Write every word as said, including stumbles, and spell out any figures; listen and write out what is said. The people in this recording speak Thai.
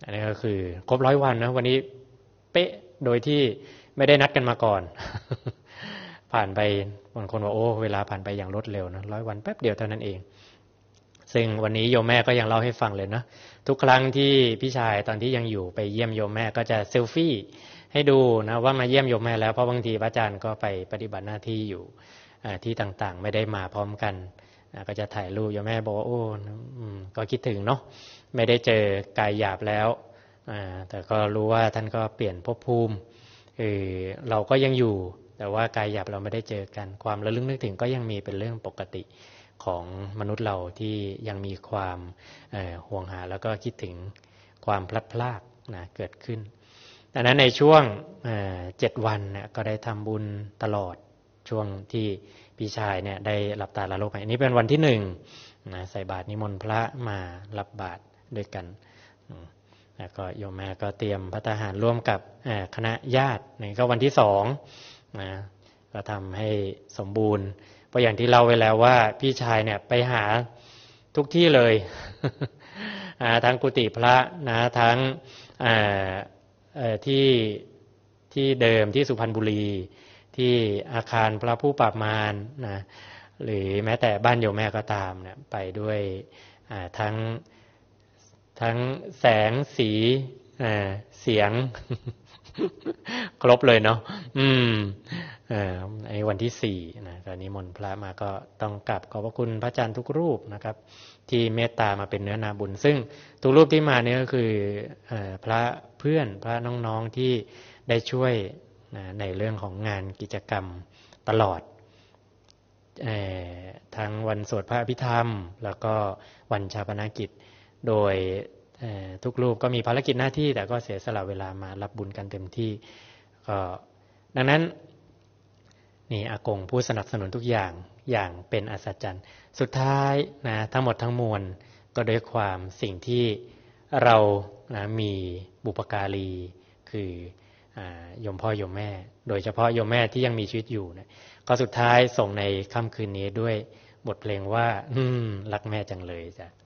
อันนี้ก็คือครบร้อยวันนะวันนี้เป๊ะโดยที่ไม่ได้นัดกันมาก่อน ผ่านไปบางคนว่าโอ้เวลาผ่านไปอย่างรวดเร็วนะร้อยวันแป๊บเดียวเท่านั้นเองซึ่งวันนี้โยมแม่ก็ยังเล่าให้ฟังเลยนะทุกครั้งที่พี่ชายตอนที่ยังอยู่ไปเยี่ยมโยมแม่ก็จะเซลฟี่ให้ดูนะว่ามาเยี่ยมโยมแม่แล้วเพราะบางทีพระอาจารย์ก็ไปปฏิบัติหน้าที่อยู่ที่ต่างๆไม่ได้มาพร้อมกันก็จะถ่ายรูปโยมแม่บอกว่าโอ้ก็คิดถึงเนาะไม่ได้เจอกายหยาบแล้วแต่ก็รู้ว่าท่านก็เปลี่ยนภพภูมิเออเราก็ยังอยู่แต่ว่ากายหยาบเราไม่ได้เจอกันความระลึกนึกถึงก็ยังมีเป็นเรื่องปกติของมนุษย์เราที่ยังมีความห่วงหาแล้วก็คิดถึงความพลัดพรากนะเกิดขึ้นดังนั้นในช่วงเจ็ดวันเนี่ยก็ได้ทำบุญตลอดช่วงที่พี่ชายเนี่ยได้หลับตาละโลกไปอันนี้เป็นวันที่หนึ่งนะใส่บาตรนิมนต์พระมารับบาตรด้วยกันแล้วก็โยมแม่ก็เตรียมภัตตาหารร่วมกับคณะญาตินี่ก็วันที่สองนะก็ทำให้สมบูรณ์เพราะอย่างที่เล่าไว้แล้วว่าพี่ชายเนี่ยไปหาทุกที่เลย ทั้งกุฏิพระนะทั้งที่ที่เดิมที่สุพรรณบุรีที่อาคารพระผู้ปราบมารนะหรือแม้แต่บ้านโยมแม่ก็ตามเนี่ยไปด้วยทั้งทั้งแสงสีเสียง ครบเลยเนาะอืมเอ่อไอ้วันที่สี่นะตอนนี้มนต์พระมาก็ต้องกราบขอบพระคุณพระอาจารย์ทุกรูปนะครับที่เมตตามาเป็นเนื้อนาบุญซึ่งทุกรูปที่มาเนี่ยก็คือเอ่อพระเพื่อนพระน้องๆที่ได้ช่วยนะในเรื่องของงานกิจกรรมตลอดเอ่อทั้งวันสวดพระอภิธรรมแล้วก็วันฌาปนกิจโดยทุกรูปก็มีภารกิจหน้าที่แต่ก็เสียสละเวลามารับบุญกันเต็มที่ก็ดังนั้นนี่อากงผู้สนับสนุนทุกอย่างอย่างเป็นอัศจรรย์สุดท้ายนะทั้งหมดทั้งมวลก็ด้วยความสิ่งที่เรานะมีบุปการีคือโยมพ่อโยมแม่โดยเฉพาะโยมแม่ที่ยังมีชีวิตอยู่นะก็สุดท้ายส่งในค่ำคืนนี้ด้วยบทเพลงว่ารักแม่จังเลยจ้ะ